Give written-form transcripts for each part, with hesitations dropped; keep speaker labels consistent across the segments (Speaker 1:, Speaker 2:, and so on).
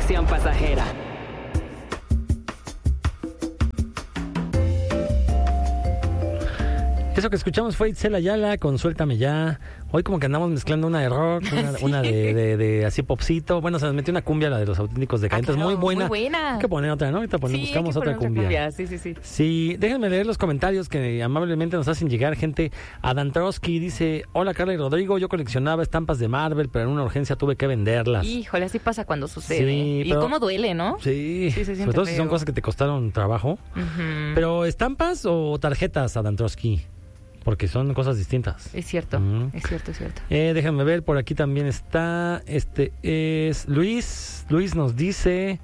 Speaker 1: Conexión Pasajera.
Speaker 2: Eso que escuchamos fue Itzel Ayala con Suéltame Ya. Hoy como que andamos mezclando una de rock, una de así popcito. Bueno, se nos metió una cumbia, la de Los Auténticos Decadentes,
Speaker 3: claro,
Speaker 2: muy buena.
Speaker 3: muy buena.
Speaker 2: Hay que poner otra, ¿no? Ahorita buscamos otra cumbia.
Speaker 3: Sí.
Speaker 2: Sí, déjenme leer los comentarios que amablemente nos hacen llegar gente. Adantrowski dice, hola Carla y Rodrigo, yo coleccionaba estampas de Marvel, pero en una urgencia tuve que venderlas.
Speaker 3: Híjole, así pasa cuando sucede.
Speaker 2: Sí,
Speaker 3: y cómo duele, ¿no?
Speaker 2: Sí,
Speaker 3: se siente
Speaker 2: sobre todo si son
Speaker 3: feo.
Speaker 2: cosas que te costaron trabajo.
Speaker 3: Uh-huh.
Speaker 2: Pero ¿estampas o tarjetas, Adantrowski? Porque son cosas distintas.
Speaker 3: Es cierto, es cierto.
Speaker 2: Déjenme ver, por aquí también está, es Luis. Luis nos dice,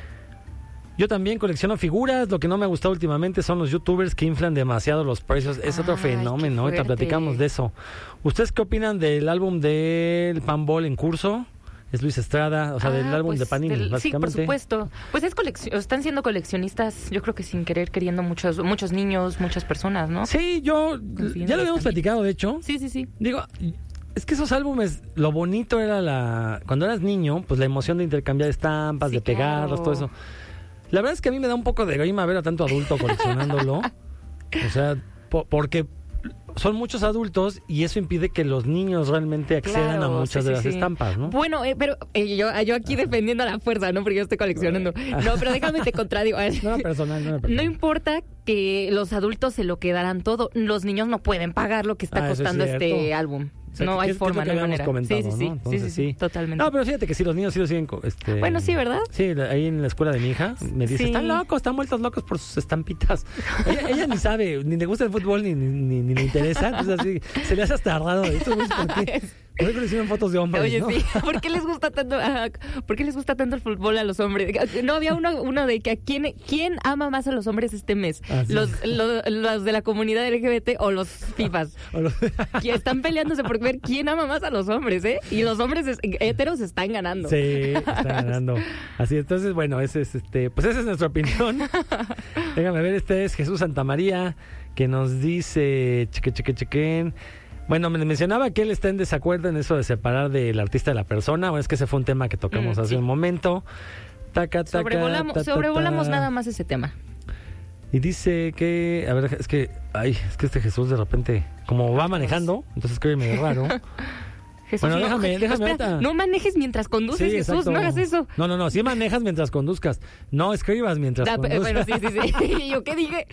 Speaker 2: yo también colecciono figuras, lo que no me ha gustado últimamente son los youtubers que inflan demasiado los precios. Es otro fenómeno, ahorita platicamos de eso. ¿Ustedes qué opinan del álbum del Panball en curso? Es Luis Estrada, o sea, del álbum de Panini, básicamente.
Speaker 3: Sí, por supuesto. Pues están siendo coleccionistas, yo creo que sin queriendo muchos niños, muchas personas, ¿no?
Speaker 2: Sí, ya lo habíamos platicado, de hecho.
Speaker 3: Sí.
Speaker 2: Digo, es que esos álbumes, lo bonito era cuando eras niño, pues la emoción de intercambiar estampas,
Speaker 3: sí,
Speaker 2: de pegarlos,
Speaker 3: claro.
Speaker 2: todo eso. La verdad es que a mí me da un poco de grima ver a tanto adulto coleccionándolo. O sea, porque son muchos adultos y eso impide que los niños realmente accedan a muchas de las estampas, ¿no?
Speaker 3: Bueno, pero yo aquí defendiendo a la fuerza, ¿no? Porque yo estoy coleccionando. No, pero déjame te contradigo.
Speaker 2: No personal.
Speaker 3: No importa que los adultos se lo quedaran todo. Los niños no pueden pagar lo que está costando este álbum.
Speaker 2: O sea,
Speaker 3: no hay forma, no hay manera. Sí, totalmente.
Speaker 2: No, pero fíjate que sí, los niños sí lo siguen.
Speaker 3: Bueno, sí, ¿verdad?
Speaker 2: Sí, ahí en la escuela de mi hija me dice, están locos, están vueltos locos por sus estampitas. Ella ni sabe, ni le gusta el fútbol, ni le interesa. Entonces así, se le hace hasta raro. Esto no es por qué. ¿Por qué coleccionan fotos de hombres?
Speaker 3: Oye,
Speaker 2: ¿no?
Speaker 3: sí. ¿Por qué les gusta tanto el fútbol a los hombres? No, había uno de que ¿quién ama más a los hombres este mes?
Speaker 2: Ah, sí.
Speaker 3: Los de la comunidad LGBT o los FIFAs. Que están peleándose por ver quién ama más a los hombres, ¿eh? Y los hombres heteros están ganando.
Speaker 2: Sí, están ganando. Así, entonces, bueno, pues esa es nuestra opinión. Déjame ver, este es Jesús Santamaría, que nos dice, chequen. Bueno, me mencionaba que él está en desacuerdo en eso de separar del artista de la persona. Bueno, es que ese fue un tema que tocamos hace un momento.
Speaker 3: Sobrevolamos nada más ese tema.
Speaker 2: Y dice que, a ver, es que este Jesús de repente, como va manejando, entonces escribe medio raro.
Speaker 3: Jesús,
Speaker 2: bueno, déjame
Speaker 3: espera, no manejes mientras conduces,
Speaker 2: sí,
Speaker 3: Jesús,
Speaker 2: exacto.
Speaker 3: No hagas eso.
Speaker 2: No, sí manejas mientras conduzcas. No escribas mientras conduzcas.
Speaker 3: Bueno, sí. ¿Yo qué dije?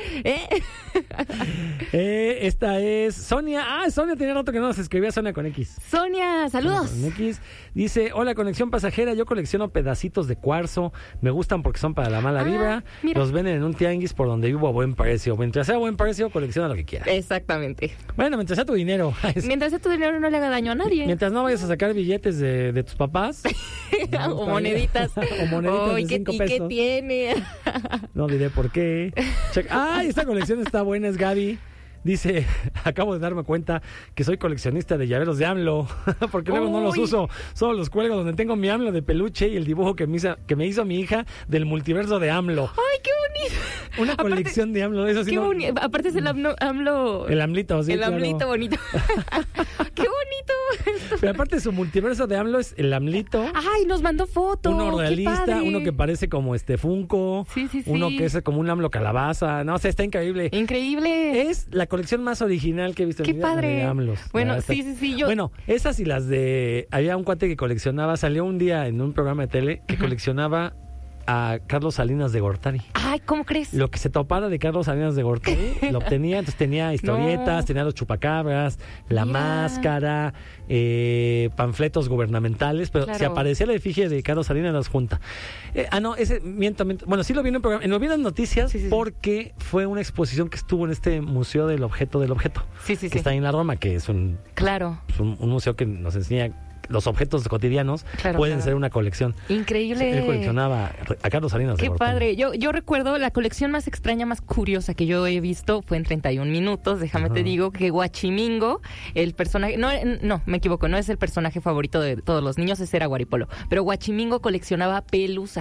Speaker 2: Esta es Sonia. Sonia tenía rato que no nos escribía, Sonia con X.
Speaker 3: Sonia, saludos.
Speaker 2: Sonia con X. Dice, hola, Conexión Pasajera, yo colecciono pedacitos de cuarzo, me gustan porque son para la mala vibra.
Speaker 3: Mira.
Speaker 2: Los venden en un tianguis por donde vivo a buen precio. Mientras sea a buen precio, colecciona lo que quieras.
Speaker 3: Exactamente.
Speaker 2: Bueno, mientras sea tu dinero.
Speaker 3: Mientras sea tu dinero no le haga daño a nadie.
Speaker 2: Mientras no vayas a sacar billetes de tus papás.
Speaker 3: O moneditas.
Speaker 2: O moneditas de 5 pesos.
Speaker 3: ¿Y qué tiene?
Speaker 2: No diré por qué. Esta colección está buena, es Gaby. Dice, acabo de darme cuenta que soy coleccionista de llaveros de AMLO, porque luego no los uso, solo los cuelgo donde tengo mi AMLO de peluche y el dibujo que me hizo mi hija del multiverso de AMLO.
Speaker 3: ¡Ay, qué bonito!
Speaker 2: Una colección de AMLO, eso sí.
Speaker 3: Qué bonito. Aparte es el AMLO.
Speaker 2: El AMLito, sí.
Speaker 3: El AMLito bonito. ¡Qué bonito!
Speaker 2: Pero aparte su multiverso de AMLO es el AMLito.
Speaker 3: ¡Ay, nos mandó fotos!
Speaker 2: Uno realista, uno que parece como Funko.
Speaker 3: Sí.
Speaker 2: Uno que es como un AMLO calabaza. No, o sea, está increíble.
Speaker 3: Increíble.
Speaker 2: Es la colección más original que he visto en mi vida.
Speaker 3: ¡Qué padre!
Speaker 2: De AMLOs.
Speaker 3: Bueno, sí.
Speaker 2: Bueno, esas y las de... Había un cuate que coleccionaba, salió un día en un programa de tele que coleccionaba a Carlos Salinas de Gortari.
Speaker 3: Ay, ¿cómo crees?
Speaker 2: Lo que se topara de Carlos Salinas de Gortari lo obtenía. Entonces tenía historietas, tenía los chupacabras, la máscara, panfletos gubernamentales, pero si aparecía la efigie de Carlos Salinas las junta. Miento. Bueno, sí lo vi en un programa, lo vi en las noticias porque fue una exposición que estuvo en este Museo del Objeto del Objeto.
Speaker 3: Sí.
Speaker 2: Que está en la Roma, que es un museo que nos enseña los objetos cotidianos pueden ser una colección.
Speaker 3: Increíble.
Speaker 2: Él coleccionaba a Carlos Salinas de
Speaker 3: Qué
Speaker 2: Gortari.
Speaker 3: padre. Yo recuerdo la colección más extraña, más curiosa que yo he visto fue en 31 minutos. Déjame te digo que Guachimingo, el personaje... No, me equivoco. No es el personaje favorito de todos los niños. Ese era Guaripolo. Pero Guachimingo coleccionaba pelusas.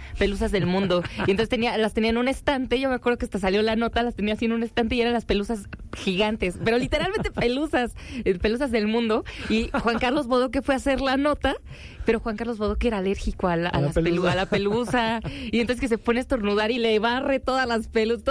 Speaker 3: pelusas del mundo. Y entonces las tenía en un estante, yo me acuerdo que hasta salió la nota, las tenía así en un estante y eran las pelusas gigantes, pero literalmente pelusas del mundo. Y Juan Carlos Bodoque fue a hacer la nota, pero Juan Carlos Bodoque era alérgico a la pelusa. Y entonces que se pone a estornudar y le barre todas las pelusas.